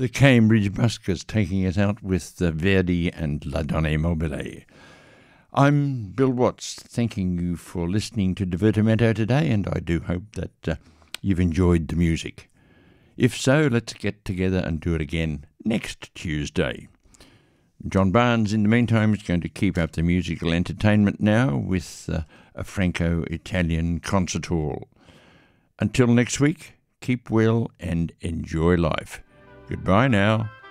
The Cambridge Buskers taking us out with Verdi and La Donna Mobile. I'm Bill Watts, thanking you for listening to Divertimento today, and I do hope that you've enjoyed the music. If so, let's get together and do it again next Tuesday. John Barnes, in the meantime, is going to keep up the musical entertainment now with a Franco-Italian concert hall. Until next week, keep well and enjoy life. Goodbye now.